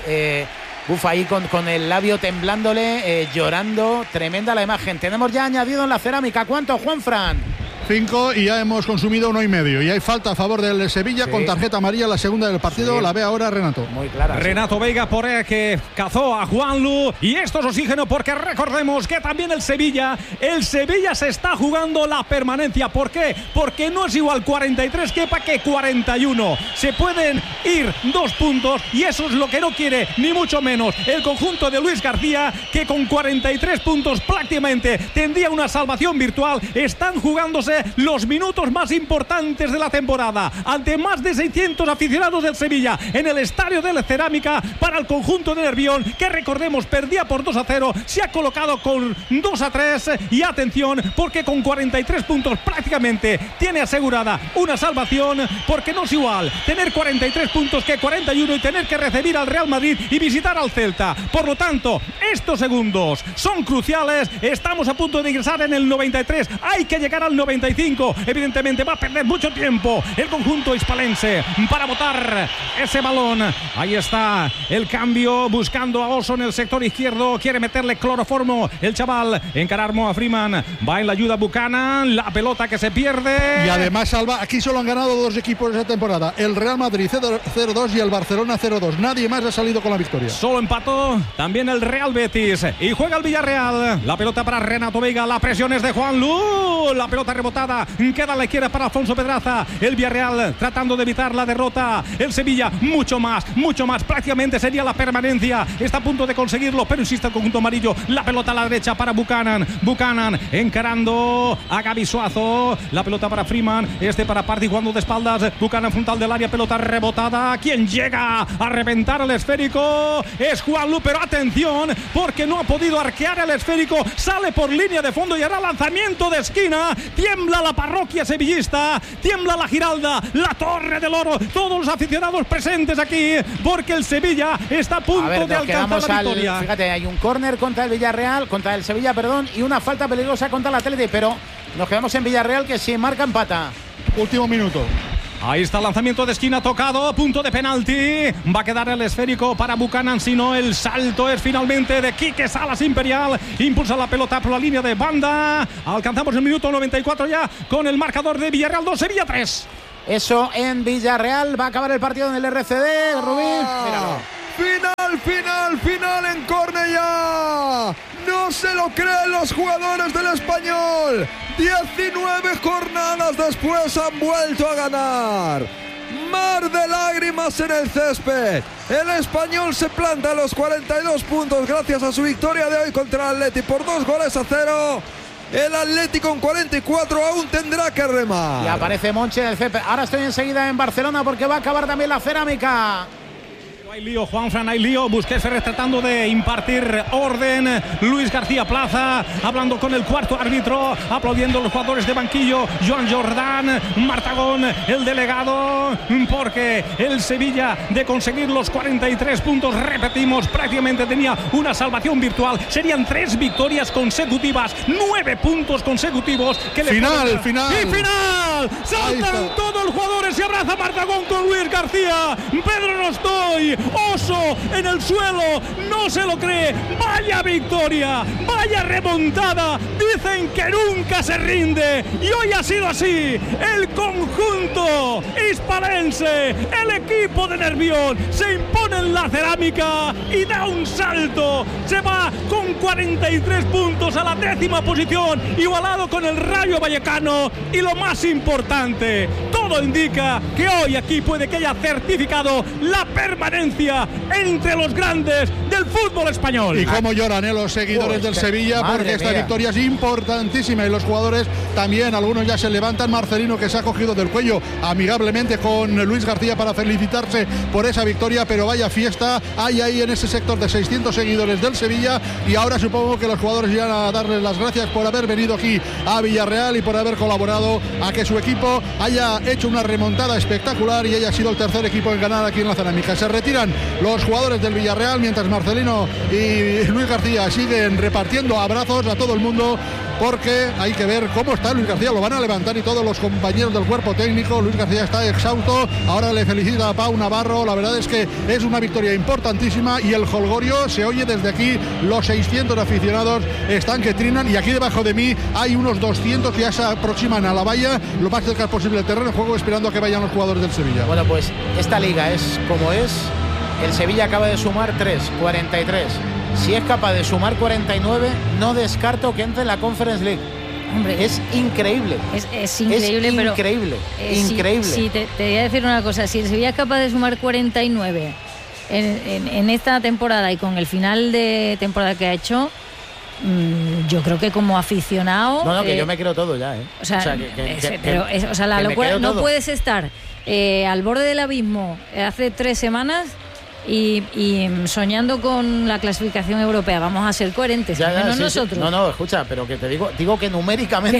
ahí con el labio temblándole, llorando. Tremenda la imagen. Tenemos ya añadido en la cerámica. ¿Cuánto, Juanfran? 5 y ya hemos consumido 1,5. Y hay falta a favor del Sevilla, con tarjeta amarilla, la segunda del partido. La ve ahora Renato. Muy clara. Renato Veiga por que cazó a Juanlu. Y esto es oxígeno, porque recordemos que también el Sevilla se está jugando la permanencia. ¿Por qué? Porque no es igual 43 que 41. Se pueden ir 2 puntos, y eso es lo que no quiere ni mucho menos el conjunto de Luis García, que con 43 puntos prácticamente tendría una salvación virtual. Están jugándose los minutos más importantes de la temporada ante más de 600 aficionados del Sevilla en el estadio de la Cerámica. Para el conjunto de Nervión, que recordemos perdía por 2-0, se ha colocado con 2-3, y atención, porque con 43 puntos prácticamente tiene asegurada una salvación, porque no es igual tener 43 puntos que 41 y tener que recibir al Real Madrid y visitar al Celta. Por lo tanto, estos segundos son cruciales. Estamos a punto de ingresar en el 93, hay que llegar al 95. Evidentemente va a perder mucho tiempo el conjunto hispalense para botar ese balón. Ahí está el cambio, buscando a Oso en el sector izquierdo, quiere meterle cloroformo el chaval, encarar a Freeman, va en la ayuda Buchanan, la pelota que se pierde. Y además, Alba, aquí solo han ganado 2 equipos esa temporada, el Real Madrid 0-2 y el Barcelona 0-2. Nadie más ha salido con la victoria. Solo empató también el Real Betis, y juega el Villarreal. La pelota para Renato Veiga, la presión es de Juanlu, la pelota rebota rebotada, queda a la izquierda para Alfonso Pedraza. El Villarreal tratando de evitar la derrota. El Sevilla mucho más, prácticamente sería la permanencia. Está a punto de conseguirlo, pero insiste el conjunto amarillo. La pelota a la derecha para Buchanan encarando a Gaby Suazo. La pelota para Freeman, para Party jugando de espaldas. Buchanan frontal del área, pelota rebotada. ¿Quién llega a reventar el esférico? Es Juanlu, pero atención, porque no ha podido arquear el esférico. Sale por línea de fondo y hará lanzamiento de esquina. Tiembla la parroquia sevillista, tiembla la Giralda, la Torre del Oro, todos los aficionados presentes aquí, porque el Sevilla está a punto de alcanzar la victoria. Fíjate, hay un córner contra el Villarreal, contra el Sevilla, perdón, y una falta peligrosa contra el Atlético, pero nos quedamos en Villarreal, que si marca empata. Último minuto. Ahí está el lanzamiento de esquina tocado, punto de penalti. Va a quedar el esférico para Buchanan, si no el salto es finalmente de Quique Salas Imperial. Impulsa la pelota por la línea de banda. Alcanzamos el minuto 94 ya con el marcador de Villarreal 2, Sevilla 3. Eso en Villarreal. Va a acabar el partido en el RCD, Rubín. Final en córner ya. No se lo creen los jugadores del Español. 19 jornadas después han vuelto a ganar. Mar de lágrimas en el césped. El Español se planta a los 42 puntos gracias a su victoria de hoy contra el Atleti por 2-0. El Atlético con 44 aún tendrá que remar. Y aparece Monchi en el césped. Ahora estoy enseguida en Barcelona porque va a acabar también la cerámica. Hay lío, Juanfran, hay lío. Busquets tratando de impartir orden. Luis García Plaza hablando con el cuarto árbitro, aplaudiendo a los jugadores de banquillo. Joan Jordán, Martagón, el delegado, porque el Sevilla, de conseguir los 43 puntos, repetimos, prácticamente tenía una salvación virtual. Serían 3 victorias consecutivas, 9 puntos consecutivos. Que final. ¡Y final! Saltan todos los jugadores y abraza Martagón con Luis García. Pedro no estoy. Oso en el suelo, no se lo cree. Vaya victoria, vaya remontada. Dicen que nunca se rinde y hoy ha sido así. El conjunto hispalense, el equipo de Nervión, se impone en la cerámica y da un salto. Se va con 43 puntos a la 10ª posición, igualado con el Rayo Vallecano. Y lo más importante, todo indica que hoy aquí puede que haya certificado la permanencia entre los grandes del fútbol español. Y cómo lloran los seguidores del Sevilla, porque esta victoria es importantísima y los jugadores también, algunos ya se levantan. Marcelino, que se ha cogido del cuello amigablemente con Luis García para felicitarse por esa victoria, pero vaya fiesta hay ahí en ese sector de 600 seguidores del Sevilla. Y ahora supongo que los jugadores irán a darles las gracias por haber venido aquí a Villarreal y por haber colaborado a que su equipo haya hecho una remontada espectacular y haya sido el tercer equipo en ganar aquí en la cerámica. Se retiran los jugadores del Villarreal mientras Marcelino y Luis García siguen repartiendo abrazos a todo el mundo, porque hay que ver cómo está Luis García. Lo van a levantar y todos los compañeros del cuerpo técnico. Luis García está exhausto, ahora le felicita a Pau Navarro. La verdad es que es una victoria importantísima y el jolgorio se oye desde aquí. Los 600 aficionados están que trinan y aquí debajo de mí hay unos 200 que ya se aproximan a la valla lo más cerca posible del terreno de juego, esperando a que vayan los jugadores del Sevilla. Bueno, pues esta liga es como es. El Sevilla acaba de sumar 43. Si es capaz de sumar 49, no descarto que entre en la Conference League. Hombre, es increíble. Es increíble, pero increíble. Increíble. Sí, te voy a decir una cosa. Si el Sevilla es capaz de sumar 49 en esta temporada y con el final de temporada que ha hecho, yo creo que como aficionado... No, que yo me creo todo ya, ¿eh? La locura, no puedes estar al borde del abismo hace 3 semanas y soñando con la clasificación europea. Vamos a ser coherentes, nosotros. Sí. No, escucha, pero que te digo que numéricamente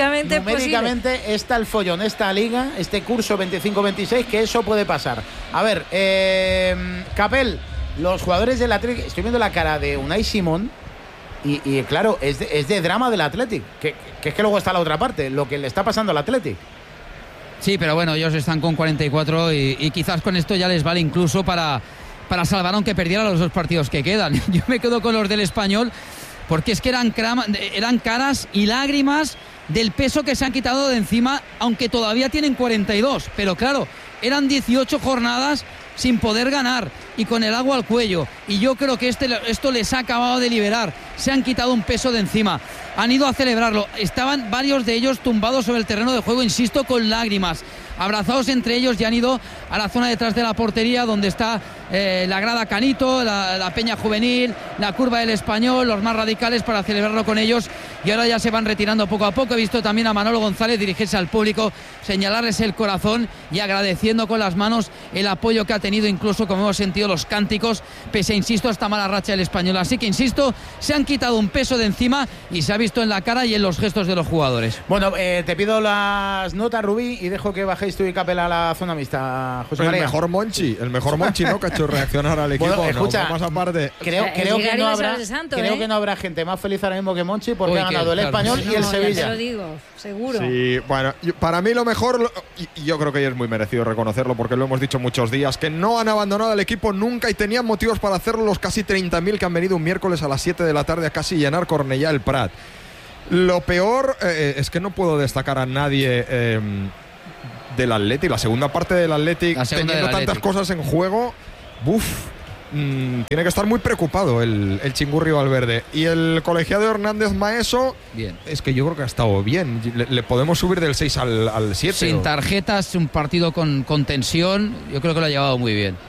está el follón, esta liga, este curso 25-26, que eso puede pasar. A ver, Capel, los jugadores del Athletic, estoy viendo la cara de Unai Simón y claro, es de drama del Athletic, que es que luego está la otra parte, lo que le está pasando al Athletic. Sí, pero bueno, ellos están con 44 y quizás con esto ya les vale incluso para salvar, aunque perdieran los 2 partidos que quedan. Yo me quedo con los del Español, porque es que eran caras y lágrimas del peso que se han quitado de encima, aunque todavía tienen 42. Pero claro, eran 18 jornadas sin poder ganar y con el agua al cuello. Y yo creo que esto les ha acabado de liberar. Se han quitado un peso de encima. Han ido a celebrarlo. Estaban varios de ellos tumbados sobre el terreno de juego, insisto, con lágrimas. Abrazados entre ellos, y han ido a la zona detrás de la portería donde está la grada Canito, la Peña Juvenil, la curva del Español, los más radicales, para celebrarlo con ellos, y ahora ya se van retirando poco a poco. He visto también a Manolo González dirigirse al público, señalarles el corazón y agradeciendo con las manos el apoyo que ha tenido, incluso como hemos sentido los cánticos, pese a, insisto, esta mala racha del Español. Así que, insisto, se han quitado un peso de encima y se ha visto en la cara y en los gestos de los jugadores. Bueno, te pido las notas, Rubí, y dejo que bajéis tú y Capel a la zona mixta, José María. El mejor Monchi, ¿no? Que ha hecho reaccionar al equipo. Bueno, escucha, no, más aparte. Creo que no habrá gente más feliz ahora mismo que Monchi, porque ha ganado el Español y el Sevilla. Te lo digo, seguro. Sí, bueno, para mí lo mejor, y yo creo que es muy merecido reconocerlo, porque lo hemos dicho muchos días, que no han abandonado al equipo nunca y tenían motivos para hacerlo los casi 30.000 que han venido un miércoles a las 7 de la tarde a casi llenar Cornellá el Prat. Lo peor es que no puedo destacar a nadie del Athletic, la segunda parte del Athletic, teniendo tantas cosas en juego. Tiene que estar muy preocupado el Chingurri Valverde. Y el colegiado Hernández Maeso, bien, es que yo creo que ha estado bien. Le podemos subir del 6 al 7. Sin tarjetas, un partido con tensión, yo creo que lo ha llevado muy bien.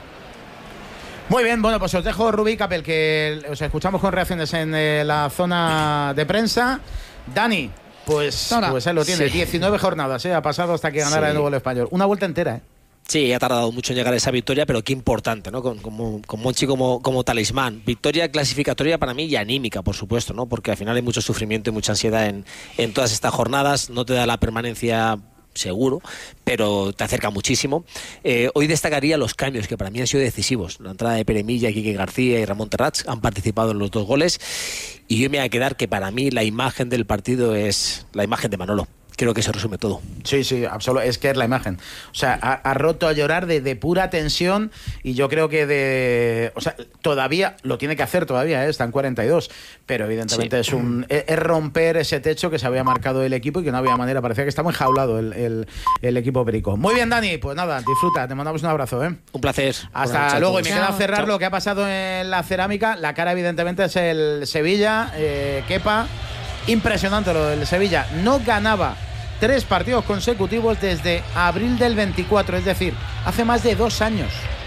Muy bien, bueno, pues os dejo, Rubí, Capel, que os escuchamos con reacciones en la zona de prensa. Dani, pues él lo tiene, sí. 19 jornadas, ha pasado hasta que ganara de nuevo el Español. Una vuelta entera, Sí, ha tardado mucho en llegar a esa victoria, pero qué importante, ¿no? Con Monchi como talismán. Victoria clasificatoria para mí y anímica, por supuesto, ¿no? Porque al final hay mucho sufrimiento y mucha ansiedad en todas estas jornadas. No te da la permanencia seguro, pero te acerca muchísimo. Hoy destacaría los cambios que para mí han sido decisivos. La entrada de Pere Milla, Quique García y Ramón Terrats han participado en los 2 goles, y yo me voy a quedar que para mí la imagen del partido es la imagen de Manolo. Creo que se resume todo. Sí, absolutamente. Es que es la imagen. O sea, ha roto a llorar de pura tensión, y yo creo que todavía lo tiene que hacer todavía, está en 42, pero evidentemente es romper ese techo que se había marcado el equipo y que no había manera. Parecía que está muy enjaulado el equipo perico. Muy bien, Dani, pues nada, disfruta, te mandamos un abrazo, Un placer. Hasta luego. Y me queda cerrar lo que ha pasado en la cerámica. La cara evidentemente es el Sevilla, Kepa. Impresionante lo del Sevilla. No ganaba 3 partidos consecutivos desde abril del 24, es decir, hace más de 2 años.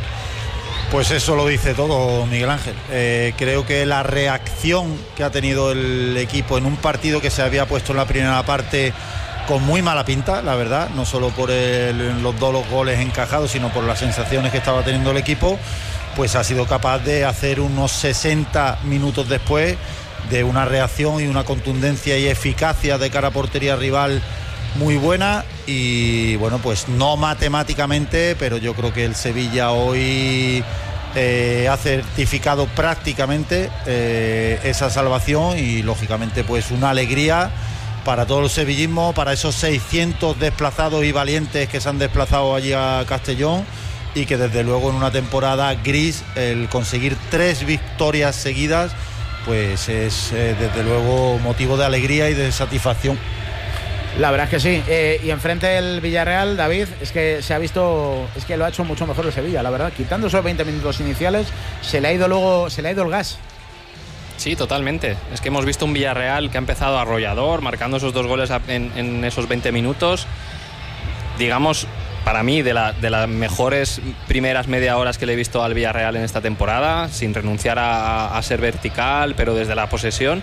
Pues eso lo dice todo, Miguel Ángel. Creo que la reacción que ha tenido el equipo en un partido que se había puesto en la primera parte con muy mala pinta, la verdad, no solo por los 2 goles encajados, sino por las sensaciones que estaba teniendo el equipo, pues ha sido capaz de hacer unos 60 minutos después de una reacción y una contundencia y eficacia de cara a portería rival muy buena. Y bueno, pues no matemáticamente, pero yo creo que el Sevilla hoy ha certificado prácticamente esa salvación, y lógicamente pues una alegría para todo el sevillismo, para esos 600 desplazados y valientes que se han desplazado allí a Castellón, y que desde luego en una temporada gris el conseguir 3 victorias seguidas pues es desde luego motivo de alegría y de satisfacción. La verdad es que sí. Y enfrente del Villarreal, David, es que se ha visto, es que lo ha hecho mucho mejor el Sevilla, la verdad. Quitando esos 20 minutos iniciales, se le ha ido el gas. Sí, totalmente. Es que hemos visto un Villarreal que ha empezado arrollador, marcando esos 2 goles en esos 20 minutos. Digamos, para mí, de las mejores primeras media horas que le he visto al Villarreal en esta temporada, sin renunciar a ser vertical, pero desde la posesión.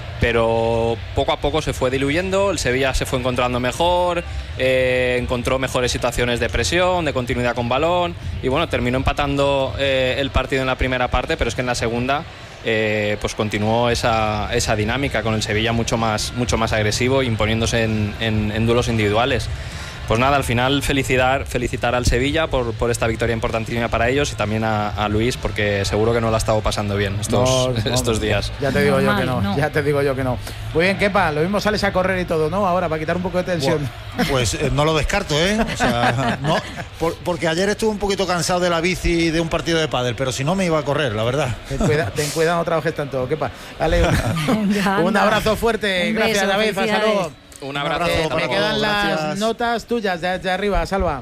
Pero poco a poco se fue diluyendo, el Sevilla se fue encontrando mejor, encontró mejores situaciones de presión, de continuidad con balón, y bueno, terminó empatando el partido en la primera parte, pero es que en la segunda pues continuó esa dinámica con el Sevilla mucho más agresivo, imponiéndose en duelos individuales. Pues nada, al final felicitar al Sevilla por esta victoria importantísima para ellos, y también a Luis, porque seguro que no la ha estado pasando bien estos días. Ya te digo yo que no. Muy bien, Kepa, lo mismo sales a correr y todo, ¿no? Ahora, para quitar un poco de tensión. Pues no lo descarto, O sea, no, porque ayer estuve un poquito cansado de la bici de un partido de pádel, pero si no me iba a correr, la verdad. Ten cuidado, no trabajes tanto, Kepa. Dale, un abrazo fuerte. Gracias, David. Hasta luego. Un abrazo. Me quedan las notas tuyas de arriba, Salva.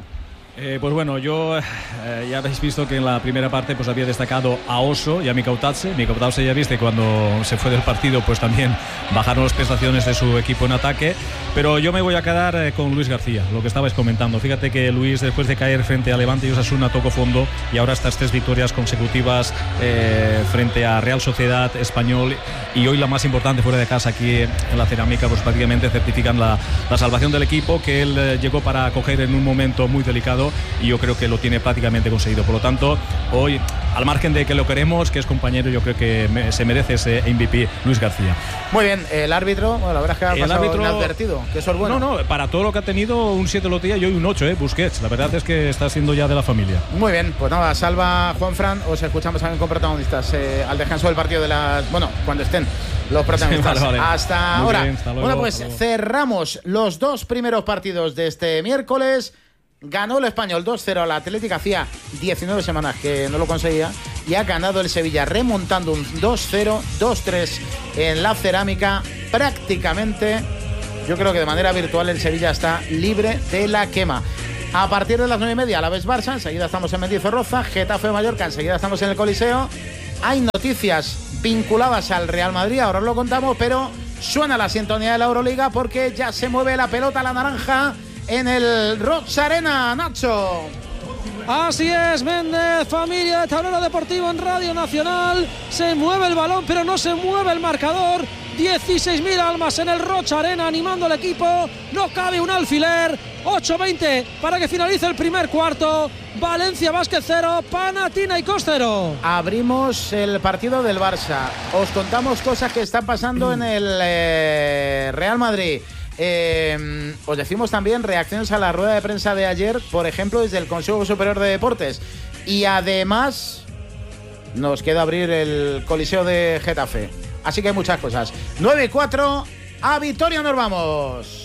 Pues bueno, yo ya habéis visto que en la primera parte pues había destacado a Oso y a Mikautadze. Mikautadze ya viste cuando se fue del partido pues también bajaron las prestaciones de su equipo en ataque, pero yo me voy a quedar con Luis García, lo que estabais comentando. Fíjate que Luis, después de caer frente a Levante y Osasuna, tocó fondo y ahora estas 3 victorias consecutivas frente a Real Sociedad, Español y hoy la más importante fuera de casa aquí en la Cerámica, pues prácticamente certifican la salvación del equipo que él llegó para coger en un momento muy delicado y yo creo que lo tiene prácticamente conseguido. Por lo tanto, hoy, al margen de que lo queremos, que es compañero, yo creo que se merece ese MVP Luis García. Muy bien, el árbitro, bueno, la verdad es que ha pasado inadvertido, que eso es bueno. No, para todo lo que ha tenido, un 7 Lotilla y hoy un 8, Busquets. La verdad es que está siendo ya de la familia. Muy bien, pues nada, salva Juanfran, os escuchamos también con protagonistas al descanso del partido de las... Bueno, cuando estén los protagonistas. Sí, vale. Hasta ahora. Bien, hasta luego, bueno, pues cerramos los 2 primeros partidos de este miércoles. Ganó el Español 2-0 a la Atlética, hacía 19 semanas que no lo conseguía, y ha ganado el Sevilla remontando un 2-0, 2-3 en la Cerámica. Prácticamente, yo creo que de manera virtual el Sevilla está libre de la quema. A partir de las 9:30, Alavés Barça, enseguida estamos en Mendizorroza, Getafe Mallorca, enseguida estamos en el Coliseo. Hay noticias vinculadas al Real Madrid, ahora os lo contamos, pero suena la sintonía de la Euroliga porque ya se mueve la pelota, la naranja, en el Rocha Arena, Nacho. Así es, Méndez, familia de Tablero Deportivo en Radio Nacional. Se mueve el balón, pero no se mueve el marcador. 16.000 almas en el Rocha Arena animando al equipo. No cabe un alfiler. 8:20 para que finalice el primer cuarto. Valencia Basket 0, Panathinaikos 0. Abrimos el partido del Barça. Os contamos cosas que están pasando en el Real Madrid. Os decimos también reacciones a la rueda de prensa de ayer, por ejemplo, desde el Consejo Superior de Deportes. Y además nos queda abrir el Coliseo de Getafe. Así que hay muchas cosas. 9-4, a Vitoria nos vamos.